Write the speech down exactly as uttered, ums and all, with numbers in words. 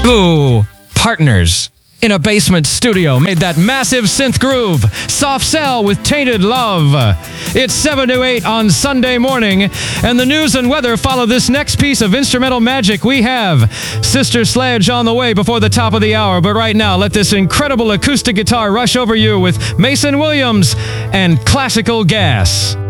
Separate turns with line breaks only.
Ooh, Partners in a basement studio made that massive synth groove. Soft Cell with Tainted Love. It's seven to eight on Sunday morning, and the news and weather follow this next piece of instrumental magic. We have Sister Sledge on the way before the top of the hour, but right now, let this incredible acoustic guitar rush over you with Mason Williams and Classical Gas.